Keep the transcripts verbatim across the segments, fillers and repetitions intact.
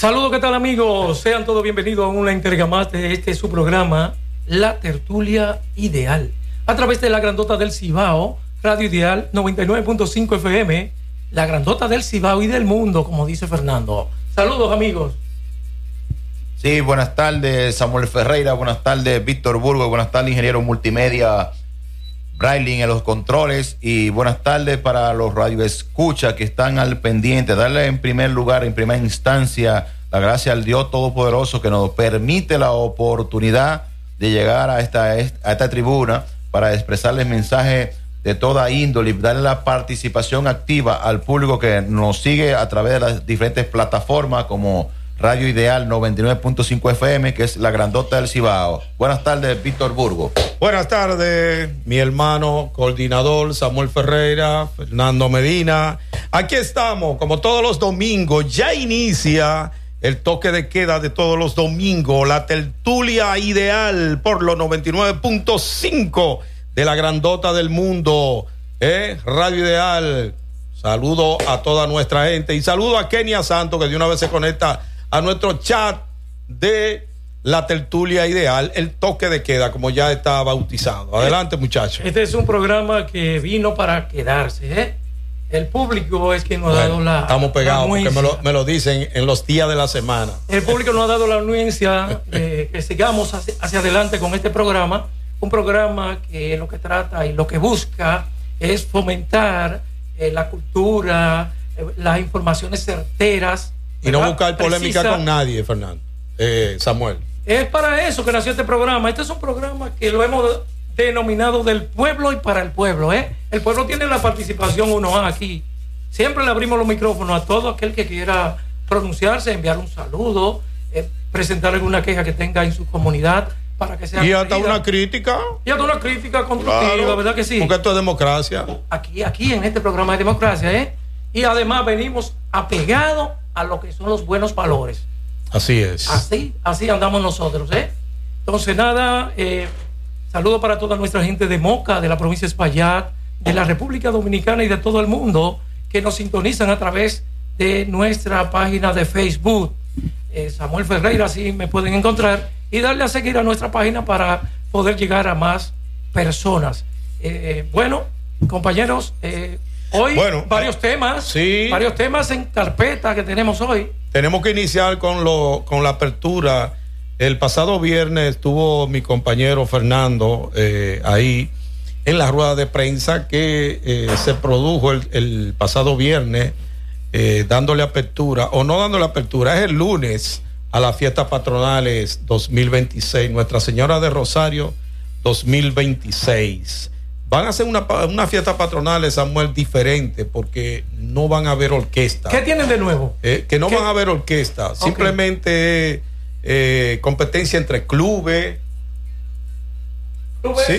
Saludos, ¿qué tal, amigos? Sean todos bienvenidos a una entrega más de este su programa, La Tertulia Ideal, a través de la Grandota del Cibao, Radio Ideal noventa y nueve punto cinco F M, la Grandota del Cibao y del mundo, como dice Fernando. Saludos, amigos. Sí, buenas tardes, Samuel Ferreira, buenas tardes, Víctor Burgos, buenas tardes, ingeniero multimedia Brailing en los controles, y buenas tardes para los radioescuchas que están al pendiente. Darle en primer lugar, en primera instancia, la gracia al Dios Todopoderoso que nos permite la oportunidad de llegar a esta, a esta tribuna para expresarles mensajes de toda índole, darle la participación activa al público que nos sigue a través de las diferentes plataformas como Radio Ideal noventa y nueve punto cinco F M, que es la Grandota del Cibao. Buenas tardes, Víctor Burgos. Buenas tardes, mi hermano coordinador Samuel Ferreira, Fernando Medina. Aquí estamos, como todos los domingos, ya inicia el toque de queda de todos los domingos, la tertulia ideal por los noventa y nueve punto cinco de la Grandota del mundo, ¿eh? Radio Ideal. Saludo a toda nuestra gente y saludo a Kenia Santos, que de una vez se conecta a nuestro chat de la tertulia ideal, el toque de queda, como ya está bautizado. Adelante, muchachos. Este es un programa que vino para quedarse, ¿eh? El público es quien nos bueno, ha dado la estamos pegados la porque me lo, me lo dicen en los días de la semana. El público nos ha dado la anuencia de que sigamos hacia, hacia adelante con este programa, un programa que lo que trata y lo que busca es fomentar eh, la cultura, eh, las informaciones certeras, y no buscar polémica Precisa. con nadie, Fernando. Eh, Samuel. Es para eso que nació este programa. Este es un programa que lo hemos denominado del pueblo y para el pueblo, ¿eh? El pueblo tiene la participación uno A aquí. Siempre le abrimos los micrófonos a todo aquel que quiera pronunciarse, enviar un saludo, eh, presentar alguna queja que tenga en su comunidad para que sea. Y hasta una crítica. Y hasta una crítica constructiva, claro, ¿verdad que sí? Porque esto es democracia. Aquí, aquí en este programa de democracia, ¿eh? Y además venimos apegados a lo que son los buenos valores. Así es. Así, así andamos nosotros, ¿eh? Entonces, nada, eh, saludo para toda nuestra gente de Moca, de la provincia de Espaillat, de la República Dominicana y de todo el mundo que nos sintonizan a través de nuestra página de Facebook. Eh, Samuel Ferreira, así me pueden encontrar, y darle a seguir a nuestra página para poder llegar a más personas. Eh, bueno, compañeros, eh, hoy bueno, varios eh, temas, sí. varios temas en carpeta que tenemos hoy. Tenemos que iniciar con lo con la apertura. El pasado viernes estuvo mi compañero Fernando eh, ahí en la rueda de prensa que eh, se produjo el, el pasado viernes, eh, dándole apertura, o no dándole apertura, es el lunes a las fiestas patronales dos mil veintiséis, Nuestra Señora de Rosario dos mil veintiséis. Van a hacer una, una fiesta patronal, Samuel, diferente, porque no van a haber orquesta. ¿Qué tienen de nuevo? Eh, que no ¿Qué? van a haber orquesta, okay. Simplemente eh, competencia entre clubes. ¿Clubes? Sí.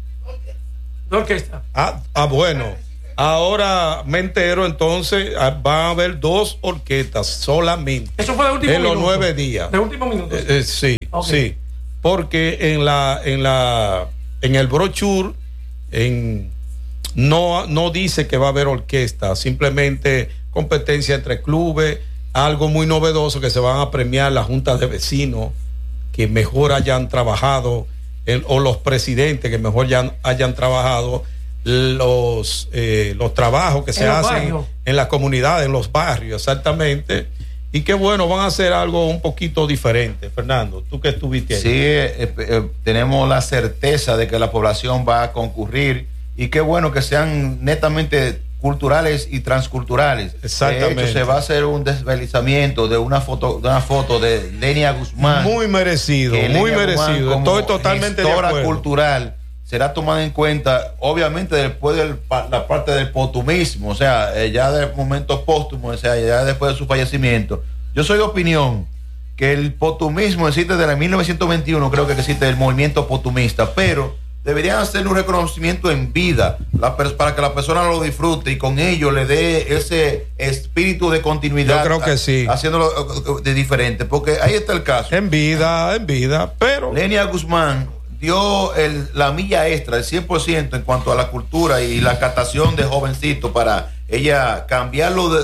¿De orquesta? Ah, ah, bueno. Ahora me entero, entonces va a haber dos orquestas solamente. Eso fue de último en minuto. los nueve días. De último minuto. Eh, eh, sí, okay. sí. Porque en la, en la, en el brochure en, no, no dice que va a haber orquesta, simplemente competencia entre clubes, algo muy novedoso que se van a premiar las juntas de vecinos que mejor hayan trabajado, en, o los presidentes que mejor ya hayan trabajado los, eh, los trabajos que se en hacen barrios. En las comunidades, en los barrios, exactamente. Y qué bueno, van a hacer algo un poquito diferente. Fernando, tú que estuviste ahí. Sí, eh, eh, tenemos la certeza de que la población va a concurrir, y qué bueno que sean netamente culturales y transculturales. Exactamente. De hecho, se va a hacer un desvelizamiento de una foto de una foto de Lenia Guzmán. Muy merecido, muy merecido. Estoy totalmente de acuerdo. Cultural será tomada en cuenta, obviamente, después de la parte del postumismo, o sea, eh, ya del momento póstumo, o sea, ya después de su fallecimiento. Yo soy de opinión que el postumismo existe desde mil novecientos veintiuno, creo que existe el movimiento postumista, pero deberían hacer un reconocimiento en vida la, para que la persona lo disfrute y con ello le dé ese espíritu de continuidad. Yo creo que sí. Haciéndolo de diferente, porque ahí está el caso. En vida, en vida, pero... Lenia Guzmán dio el, la milla extra, el cien por ciento en cuanto a la cultura y la captación de jovencitos para ella cambiarlo de,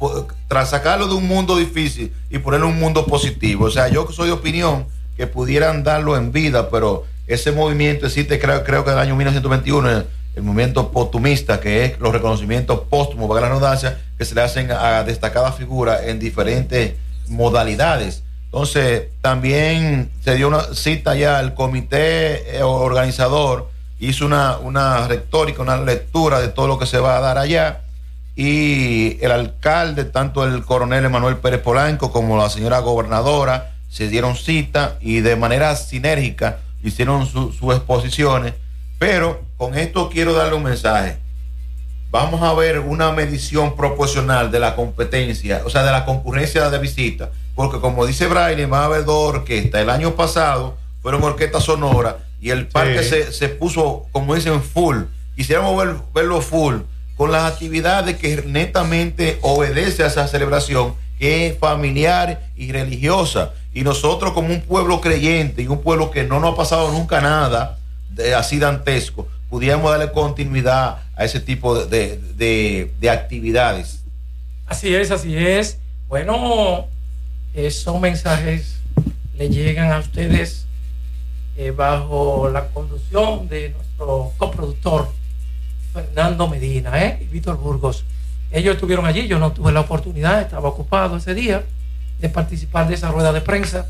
tras sacarlo de un mundo difícil y ponerlo en un mundo positivo. O sea, yo soy de opinión que pudieran darlo en vida, pero ese movimiento existe, creo, creo que en el año mil novecientos veintiuno, el, el movimiento postumista, que es los reconocimientos póstumos, para la redundancia, que se le hacen a destacadas figuras en diferentes modalidades. Entonces, también se dio una cita ya, el comité organizador hizo una, una retórica, una lectura de todo lo que se va a dar allá, y el alcalde, tanto el coronel Emanuel Pérez Polanco como la señora gobernadora, se dieron cita y de manera sinérgica hicieron sus su exposiciones. Pero con esto quiero darle un mensaje. Vamos a ver una medición proporcional de la competencia, o sea, de la concurrencia de visita, porque como dice Braille, va a haber dos orquestas. El año pasado fueron orquestas sonoras y el parque sí. se, se puso, como dicen, full. Quisiéramos ver, verlo full, con las actividades que netamente obedece a esa celebración, que es familiar y religiosa. Y nosotros, como un pueblo creyente y un pueblo que no nos ha pasado nunca nada de, así dantesco, pudiéramos darle continuidad a ese tipo de, de, de, de actividades. Así es, así es. Bueno, esos mensajes le llegan a ustedes eh, bajo la conducción de nuestro coproductor Fernando Medina ¿eh? y Víctor Burgos. Ellos estuvieron allí, yo no tuve la oportunidad, estaba ocupado ese día, de participar de esa rueda de prensa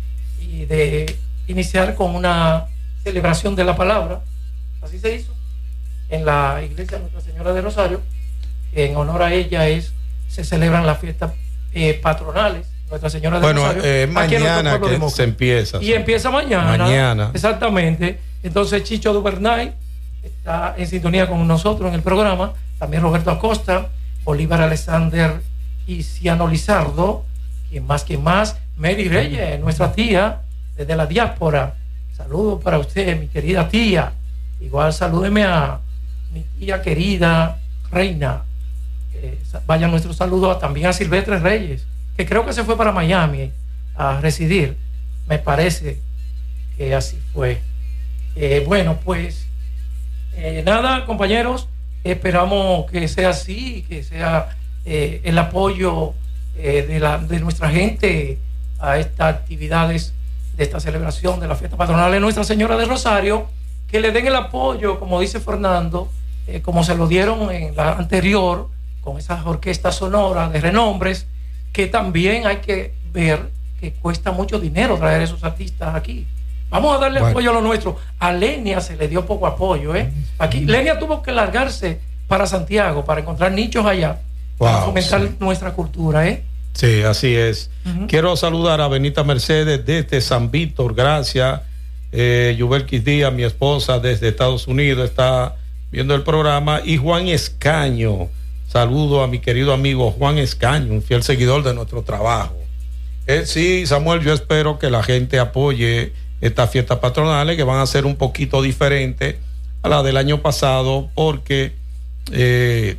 y de iniciar con una celebración de la palabra. Así se hizo en la iglesia Nuestra Señora de Rosario. En honor a ella es se celebran las fiestas eh, patronales Nuestra Señora de bueno, Rosario. Eh, mañana que se empieza. Y sí. empieza mañana. Mañana. Exactamente. Entonces Chicho Duvernay está en sintonía con nosotros en el programa. También Roberto Acosta, Bolívar Alexander y Ciano Lizardo. Quien más, quien más. Mary Reyes, nuestra tía desde la diáspora. Saludos para usted, mi querida tía. Igual salúdeme a mi tía querida Reina. Eh, vaya nuestro saludo también a Silvestre Reyes, que creo que se fue para Miami a residir. Me parece que así fue. Eh, bueno, pues eh, nada, compañeros, esperamos que sea así, que sea eh, el apoyo eh, de, la, de nuestra gente a estas actividades de esta celebración de la fiesta patronal de Nuestra Señora de Rosario, que le den el apoyo, como dice Fernando, eh, como se lo dieron en la anterior, con esas orquestas sonoras de renombres, que también hay que ver que cuesta mucho dinero traer esos artistas aquí. Vamos a darle bueno. apoyo a lo nuestro. A Lenia se le dio poco apoyo, ¿eh? Aquí Lenia tuvo que largarse para Santiago para encontrar nichos allá, wow, para fomentar sí. nuestra cultura, ¿eh? Sí, así es. Uh-huh. Quiero saludar a Benita Mercedes desde San Víctor, gracias. Eh, Yubelquis Díaz, mi esposa, desde Estados Unidos, está viendo el programa. Y Juan Escaño, saludo a mi querido amigo Juan Escaño, un fiel seguidor de nuestro trabajo. Eh, sí, Samuel, yo espero que la gente apoye estas fiestas patronales, que van a ser un poquito diferentes a la del año pasado, porque eh,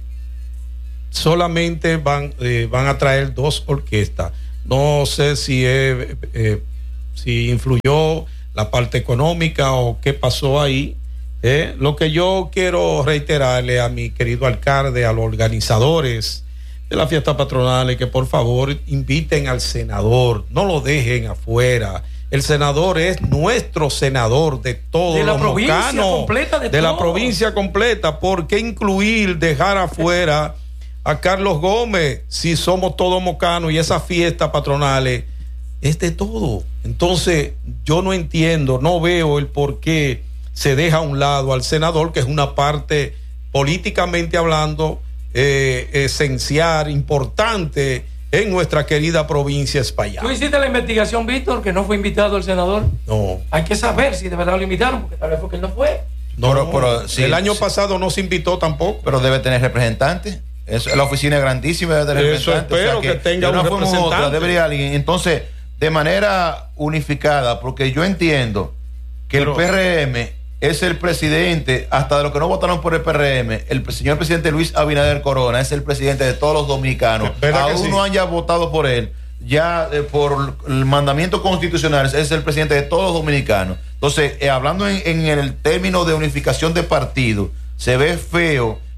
solamente van, eh, van a traer dos orquestas. No sé si, eh, eh, si influyó la parte económica o qué pasó ahí. Eh, lo que yo quiero reiterarle a mi querido alcalde, a los organizadores de las fiestas patronales, que por favor inviten al senador, no lo dejen afuera. El senador es nuestro senador de todos de la los provincia mocanos, completa de, de todo. la provincia completa. ¿Por qué incluir, dejar afuera a Carlos Gómez si somos todos mocanos y esas fiestas patronales es de todo? Entonces yo no entiendo, no veo el por qué se deja a un lado al senador, que es una parte políticamente hablando eh, esencial, importante en nuestra querida provincia Espaillat. ¿Tú hiciste la investigación, Víctor, que no fue invitado el senador? No. Hay que saber si de verdad lo invitaron, porque tal vez fue que él no fue. No, pero, pero sí, el año sí. pasado no se invitó tampoco. Pero debe tener representantes. Es, la oficina es grandísima, debe tener Eso representantes. espero, o sea, que, que tenga una un forma u representante. otra, debería alguien. Entonces, de manera unificada, porque yo entiendo que pero, el P R M es el presidente, hasta de los que no votaron por el P R M, el señor presidente Luis Abinader Corona es el presidente de todos los dominicanos. Aún sí? no haya votado por él, ya eh, por el mandamiento constitucional, es el presidente de todos los dominicanos. Entonces, eh, hablando en, en el término de unificación de partido, se ve feo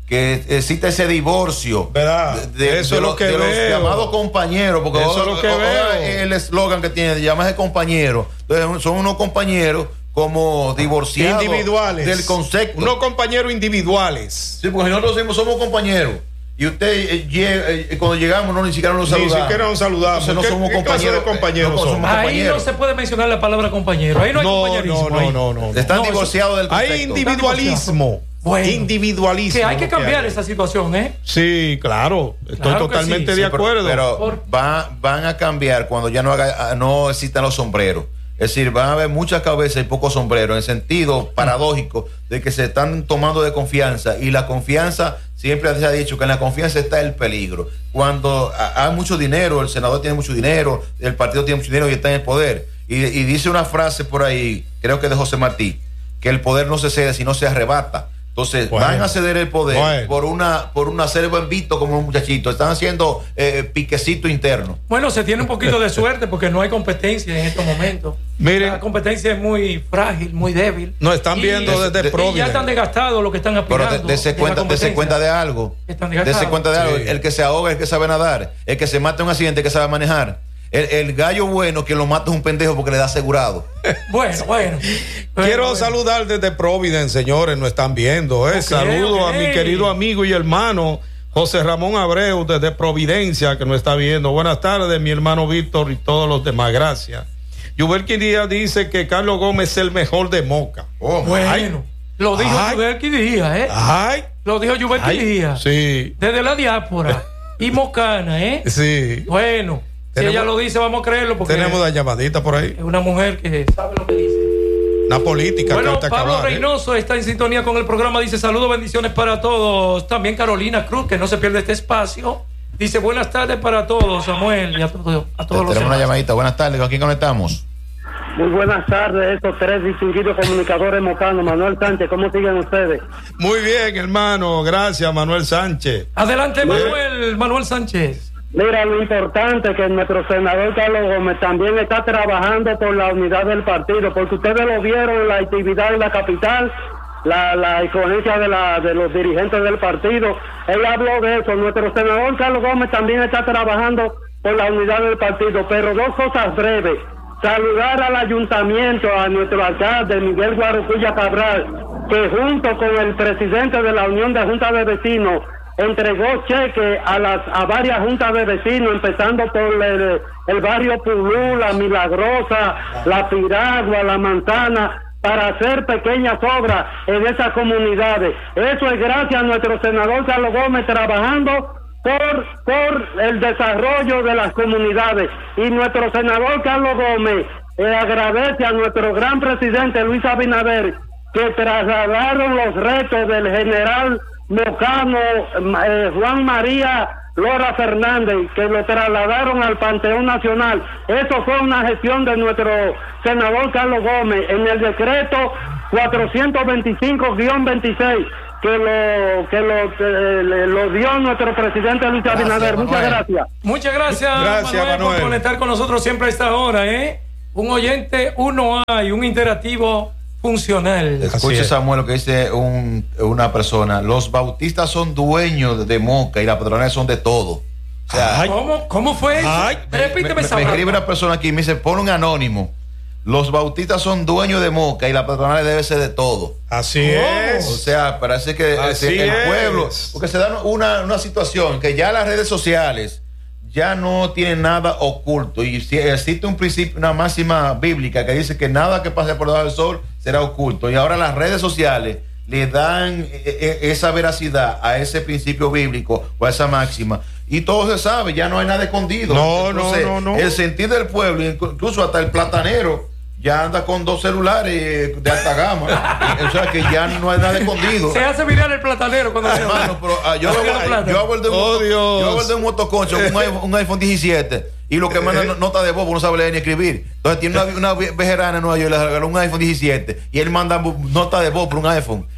que existe ese divorcio, ¿verdad? De, de, eso de, es lo que de veo. los llamados compañeros, porque eso ahora, es lo que ahora veo. el eslogan que tiene, llamarse compañero. Entonces, son unos compañeros como divorciados individuales del concepto. Unos compañeros individuales. Sí, porque nosotros somos, somos compañeros. Y usted, eh, eh, cuando llegamos, no ni siquiera nos saludamos. Ni siquiera nos saludamos. Entonces, no somos ¿Qué, compañeros. ¿Qué compañeros no, somos? somos Ahí compañeros. no se puede mencionar la palabra compañero. Ahí no hay No, compañerismo. no, ahí. no, no, no. Están No, divorciados del concepto. Hay individualismo. Bueno, individualismo. Que hay que lo cambiar hay. esa situación, ¿eh? Sí, claro. Estoy Claro que totalmente sí. de Sí, pero- acuerdo. Pero, Por- va- van a cambiar cuando ya no, haga, no existan los sombreros. Es decir, van a haber muchas cabezas y pocos sombreros, en el sentido paradójico de que se están tomando de confianza, y la confianza, siempre se ha dicho que en la confianza está el peligro. Cuando hay mucho dinero, el senador tiene mucho dinero, el partido tiene mucho dinero y está en el poder. Y, y dice una frase por ahí, creo que de José Martí, que el poder no se cede, sino se arrebata. Entonces, Bueno. van a ceder el poder Bueno. por una por una ser buen visto como un muchachito. Están haciendo eh, piquecito interno. Bueno, se tiene un poquito de suerte porque no hay competencia en estos momentos. Miren. La competencia es muy frágil, muy débil. Nos están Y- viendo de- desde de- y ya Providence. están desgastados los que están Pero aspirando. de- dese de la cuenta, dese competencia. cuenta de algo. Están desgastados. Dese cuenta de algo. Sí. El que se ahoga es el que sabe nadar. El que se mata en un accidente es el que sabe manejar. El, el gallo bueno que lo mata es un pendejo porque le da asegurado. Bueno, bueno. Quiero Bueno, saludar desde Providence, señores, nos están viendo. ¿eh? Ok, Saludo ok. a mi querido amigo y hermano José Ramón Abreu desde Providencia, que nos está viendo. Buenas tardes, mi hermano Víctor y todos los demás. Gracias. Yubel Díaz dice que Carlos Gómez es el mejor de Moca. Oh, Bueno, Ay. lo dijo Ay. Yubelki Díaz, ¿eh? Ay, Lo dijo Yubelki ay, Díaz. sí, Desde la diáspora. Y Mocana, ¿eh? sí. Bueno, si Tenemos- ella lo dice, vamos a creerlo porque Tenemos la llamadita por ahí. es una mujer que sabe lo que dice. Una política Bueno, que Pablo acabar, ¿eh? Reynoso está en sintonía con el programa. Dice saludos, bendiciones para todos. También Carolina Cruz, que no se pierde este espacio. Dice buenas tardes para todos, Samuel, y a, todo- a todos los Tenemos una demás. llamadita. Buenas tardes. ¿Con quién conectamos? Muy buenas tardes, estos tres distinguidos comunicadores mocanos. Manuel Sánchez, ¿cómo siguen ustedes? Muy bien, hermano. Gracias, Manuel Sánchez. Adelante, Manuel, Manuel Sánchez. Mira, lo importante es que nuestro senador Carlos Gómez también está trabajando por la unidad del partido, porque ustedes lo vieron en la actividad en la capital, la, la influencia de, la, de los dirigentes del partido. Él habló de eso. Nuestro senador Carlos Gómez también está trabajando por la unidad del partido, pero dos cosas breves. Saludar al ayuntamiento, a nuestro alcalde Miguel Guarocuya Cabral, que junto con el presidente de la Unión de Juntas de Vecinos entregó cheques a las a varias juntas de vecinos, empezando por el, el barrio Pulú, La Milagrosa, La Piragua, La Manzana, para hacer pequeñas obras en esas comunidades. Eso es gracias a nuestro senador Carlos Gómez trabajando por, por el desarrollo de las comunidades. Y nuestro senador Carlos Gómez eh, agradece a nuestro gran presidente Luis Abinader, que trasladaron los retos del general mocano eh, Juan María Lora Fernández, que lo trasladaron al Panteón Nacional. Eso fue una gestión de nuestro senador Carlos Gómez en el decreto cuatrocientos veinticinco guión veintiséis, que lo que lo, eh, le- lo dio nuestro presidente Luis Gracias, Abinader. Muchas Manuel. gracias. Muchas gracias, Gracias, Manuel, Manuel. por conectar con nosotros siempre a esta hora, ¿eh? Un oyente, uno hay, un interactivo funcional. Escuche, es. Samuel, lo que dice un- una persona. Los bautistas son dueños de Moca y las patronales son de todo. O sea, Ay. ¿Cómo, ¿Cómo fue eso? Ay, Repíteme me, esa me frase. escribe una persona aquí y me dice, pon un anónimo. Los bautistas son dueños de Moca y las patronales debe ser de todo. Así ¿Cómo? O es. sea, parece que Así ese- el es. pueblo, porque se da una, una situación que ya las redes sociales ya no tienen nada oculto, y si existe un principio, una máxima bíblica que dice que nada que pase por debajo del sol será oculto, y ahora las redes sociales le dan eh, eh, esa veracidad a ese principio bíblico o a esa máxima, y todo se sabe, ya no hay nada escondido. No, no, no, no. El sentir del pueblo, incluso hasta el platanero ya anda con dos celulares de alta gama. O sea que ya no hay nada escondido. Se hace viral el platanero cuando se Hermano, pero ah, yo, Cogiendo yo, plata. yo abordé un, Oh, moto- Dios. yo abordé un motoconcho, un iPhone, un iPhone diecisiete, y lo que manda no- nota de voz, porque no sabe leer ni escribir. Entonces tiene una, una vejerana en Nueva York, le regaló un iPhone diecisiete, y él manda bu- nota de voz por un iPhone.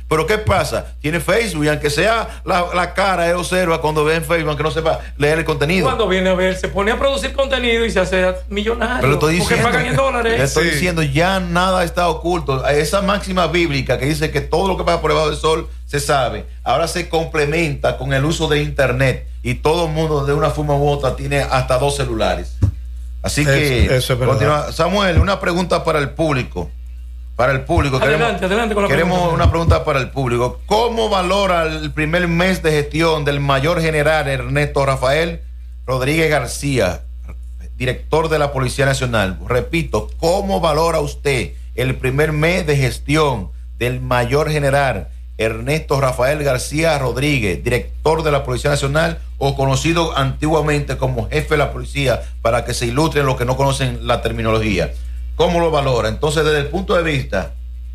Pero ¿qué pasa? Tiene Facebook y aunque sea la, la cara, él observa cuando ve en Facebook, aunque no sepa leer el contenido. Cuando viene a ver, se pone a producir contenido y se hace millonario. Pero estoy porque diciendo, pagan en dólares. le estoy Sí. diciendo, ya nada está oculto. Esa máxima bíblica que dice que todo lo que pasa por debajo del sol se sabe, ahora se complementa con el uso de internet y todo el mundo de una forma u otra tiene hasta dos celulares. Así que Eso- eso es verdad. continúa. Samuel, una pregunta para el público. Para el público. Adelante, queremos, adelante con la queremos pregunta. una pregunta para el público. ¿Cómo valora el primer mes de gestión del mayor general Ernesto Rafael Rodríguez García, director de la Policía Nacional? Repito, ¿cómo valora usted el primer mes de gestión del mayor general Ernesto Rafael García Rodríguez, director de la Policía Nacional, o conocido antiguamente como jefe de la policía, para que se ilustren los que no conocen la terminología? ¿Cómo lo valora? Entonces, desde el punto de vista,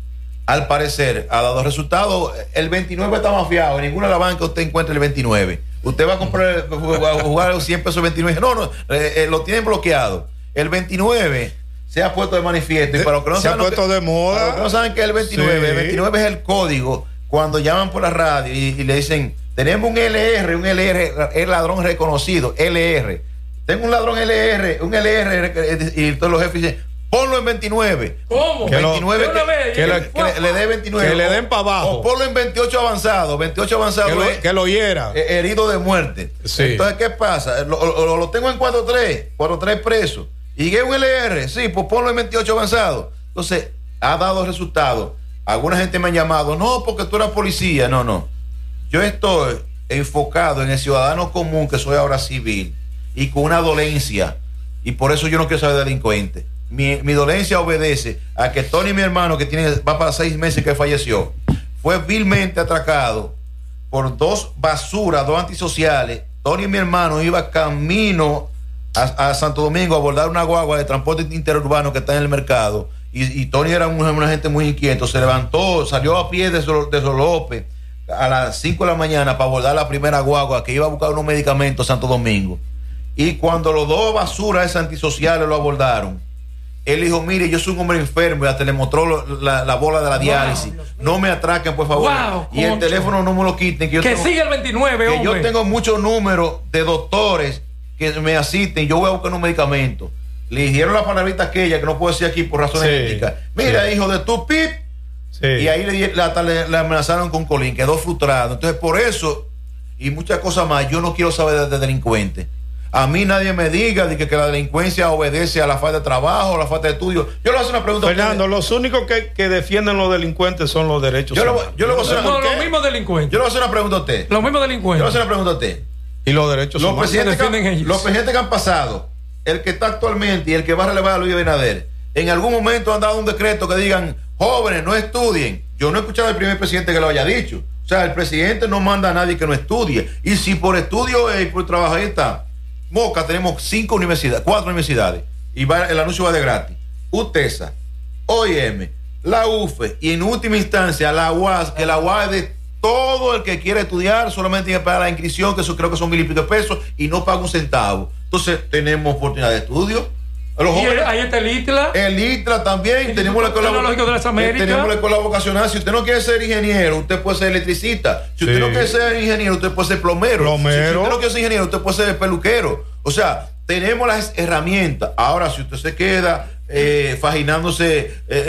al parecer, ha dado resultados. El veintinueve está mafiado. En ninguna de las bancas usted encuentra el veintinueve. Usted va a comprar, a jugar cien pesos veintinueve. No, no, eh, eh, lo tienen bloqueado. El veintinueve se ha puesto de manifiesto. Y para los que no Se ha saben lo puesto que- de moda. para los que no saben qué es el veintinueve, Sí. el veintinueve es el código. Cuando llaman por la radio y, y le dicen, tenemos un L R, un L R, el ladrón reconocido, L R. Tengo un ladrón L R, un L R, y todos los jefes dicen, ponlo en veintinueve. ¿Cómo? Que lo- veintinueve, De una vez, que, que que le- le, que le dé veintinueve. que le O- den pa' abajo. O ponlo en veintiocho avanzado. veintiocho avanzado Que lo, es que lo hiera. eh, herido de muerte. Sí. Entonces, ¿qué pasa? Lo, lo- lo tengo en cuatro tres, cuatro tres preso. Y que un L R, sí, pues ponlo en veintiocho avanzado. Entonces, ha dado resultados. Alguna gente me ha llamado, no, porque tú eras policía. No, no. Yo estoy enfocado en el ciudadano común, que soy ahora civil, y con una dolencia. Y por eso yo no quiero ser delincuente. Mi, mi dolencia obedece a que Tony, mi hermano, que tiene, va para seis meses que falleció, fue vilmente atracado por dos basuras, dos antisociales. Tony, mi hermano, iba camino a, a Santo Domingo a abordar una guagua de transporte interurbano que está en el mercado. Y, y Tony era un- una gente muy inquieto. Se levantó, salió a pie de Sol, de Sol López a las cinco de la mañana para abordar la primera guagua que iba a buscar unos medicamentos a Santo Domingo. Y cuando los dos basuras esas antisociales lo abordaron, él dijo, mire, yo soy un hombre enfermo, y hasta le mostró lo- la, la bola de la Wow, diálisis. Dios mío. No me atraquen, por favor. Wow, y el concho. teléfono no me lo quiten. Que, yo Que tengo, sigue el veintinueve, que yo hombre. tengo muchos números de doctores que me asisten. Yo voy a buscar un medicamento. Le dijeron la palabrita aquella que no puedo decir aquí por razones Sí, éticas. Mira, sí. hijo de tu pip. Sí. Y ahí le, di- la- le, le amenazaron con colín. Quedó frustrado. Entonces, por eso y muchas cosas más, yo no quiero saber de, de delincuentes. A mí nadie me diga de que, que la delincuencia obedece a la falta de trabajo, a la falta de estudio. Yo le voy a hacer una pregunta. a Fernando, ustedes. los únicos que, que defienden los delincuentes son los derechos Yo le voy- humanos. yo le voy a hacer No, ¿por los qué? mismos delincuentes. Yo le voy a hacer una pregunta a usted. Los mismos Yo le voy a delincuentes. hacer una pregunta a usted. Y los derechos Los humanos. presidentes, que, defienden han- ellos. los presidentes que han pasado, el que está actualmente y el que va a relevar a Luis Abinader, en algún momento han dado un decreto que digan, jóvenes, no estudien. Yo no he escuchado al primer presidente que lo haya dicho. O sea, el presidente no manda a nadie que no estudie. Y si por estudio y por trabajo, ahí está. Moca, tenemos cinco universidades, cuatro universidades. Y va, el anuncio va de gratis. UTESA, O I M, la U F E y en última instancia la U A S, que la U A S es de todo el que quiere estudiar, solamente tiene que pagar la inscripción, que eso creo que son mil y pico de pesos, y no paga un centavo. Entonces, tenemos oportunidad de estudio. Los Y jóvenes, ahí está el ITLA. el ITRA también, El tenemos la Instituto escuela, Tecnológico de las Américas. eh, tenemos la escuela vocacional. Si usted no quiere ser ingeniero, usted puede ser electricista. Si usted Sí. no quiere ser ingeniero, usted puede ser plomero. Plomero. Si, si usted no quiere ser ingeniero, usted puede ser peluquero. O sea, tenemos las herramientas. Ahora, si usted se queda eh, faginándose eh,